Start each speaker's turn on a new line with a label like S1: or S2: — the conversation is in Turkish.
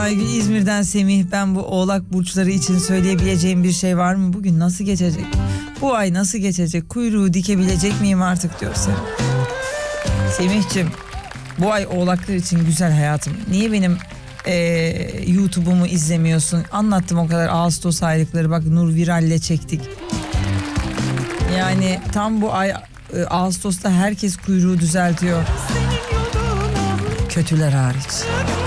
S1: Aygül İzmir'den Semih, ben bu oğlak burçları için söyleyebileceğim bir şey var mı? Bugün nasıl geçecek? Bu ay nasıl geçecek? Kuyruğu dikebilecek miyim artık diyor Semih. Semih'cim, bu ay oğlaklar için güzel hayatım. Niye benim YouTube'umu izlemiyorsun? Anlattım o kadar Ağustos aylıkları, bak Nur Viral'le çektik. Yani tam bu ay Ağustos'ta herkes kuyruğu düzeltiyor. Kötüler hariç.